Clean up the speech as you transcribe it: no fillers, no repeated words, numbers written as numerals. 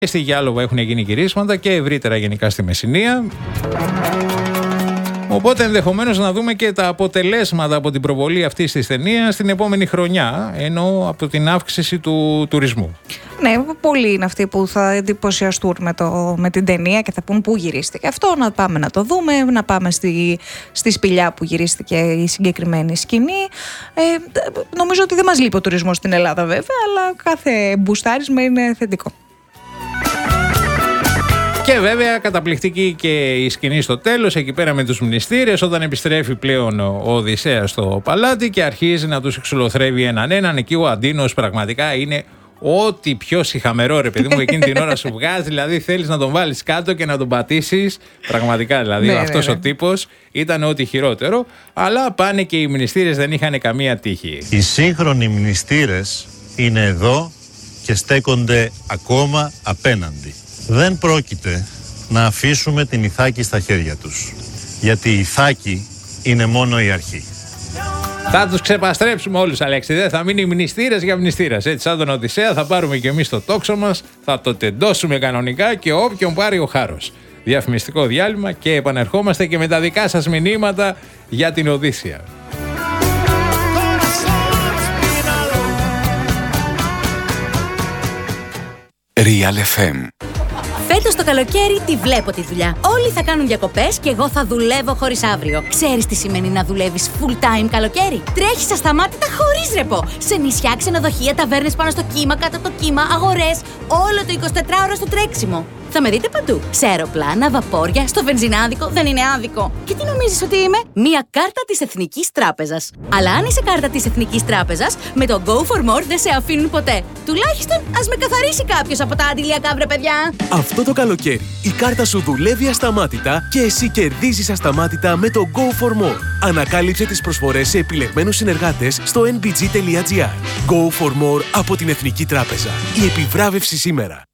Και στη Γιάλοβα έχουν γίνει γυρίσματα και ευρύτερα γενικά στη Μεσσηνία. Οπότε ενδεχομένως να δούμε και τα αποτελέσματα από την προβολή αυτής της ταινίας την επόμενη χρονιά, ενώ από την αύξηση του τουρισμού. Ναι, πολλοί είναι αυτοί που θα εντυπωσιαστούν με την ταινία και θα πούν πού γυρίστηκε αυτό, να πάμε να το δούμε, να πάμε στη σπηλιά που γυρίστηκε η συγκεκριμένη σκηνή. Νομίζω ότι δεν μας λείπει ο τουρισμός στην Ελλάδα βέβαια, αλλά κάθε μπουστάρισμα είναι θετικό. Και βέβαια καταπληκτική και η σκηνή στο τέλος, εκεί πέρα με τους μνηστήρες, όταν επιστρέφει πλέον ο Οδυσσέας στο παλάτι και αρχίζει να τους εξολοθρεύει έναν. Εκεί ο Αντίνος πραγματικά είναι ό,τι πιο σιχαμερό, ρε παιδί μου, εκείνη την ώρα σου βγάζει. Δηλαδή θέλεις να τον βάλεις κάτω και να τον πατήσεις. Πραγματικά δηλαδή αυτός ο τύπος ήταν ό,τι χειρότερο. Αλλά πάνε και οι μνηστήρες, δεν είχαν καμία τύχη. Οι σύγχρονοι μνηστήρες είναι εδώ και στέκονται ακόμα απέναντι. Δεν πρόκειται να αφήσουμε την Ιθάκη στα χέρια τους, γιατί η Ιθάκη είναι μόνο η αρχή. Θα τους ξεπαστρέψουμε όλους, Αλέξη, δεν θα μείνει μνηστήρας για μνηστήρας. Έτσι σαν τον Οδυσσέα θα πάρουμε και εμείς το τόξο μας, θα το τεντώσουμε κανονικά και όποιον πάρει ο χάρος. Διαφημιστικό διάλειμμα και επανερχόμαστε και με τα δικά σας μηνύματα για την Οδύσσεια. Real FM. Φέτος το καλοκαίρι τη βλέπω τη δουλειά. Όλοι θα κάνουν διακοπές και εγώ θα δουλεύω χωρίς αύριο. Ξέρεις τι σημαίνει να δουλεύεις full time καλοκαίρι? Τρέχεις ασταμάτητα χωρίς ρεπό. Σε νησιά, ξενοδοχεία, ταβέρνες πάνω στο κύμα, κάτω από το κύμα, αγορές. Όλο το 24ωρο στο τρέξιμο. Θα με δείτε παντού. Σε αεροπλάνα, βαπόρια, στο βενζινάδικο, δεν είναι άδικο. Και τι νομίζεις ότι είμαι? Μία κάρτα της Εθνικής Τράπεζας. Αλλά αν είσαι κάρτα της Εθνικής Τράπεζας, με το Go for More δεν σε αφήνουν ποτέ. Τουλάχιστον ας με καθαρίσει κάποιος από τα αντιλιακά, βρε παιδιά. Αυτό το καλοκαίρι η κάρτα σου δουλεύει ασταμάτητα και εσύ κερδίζεις ασταμάτητα με το Go for More. Ανακάλυψε τις προσφορές σε επιλεγμένους συνεργάτες στο nbg.gr. Go for More από την Εθνική Τράπεζα. Η επιβράβευση σήμερα.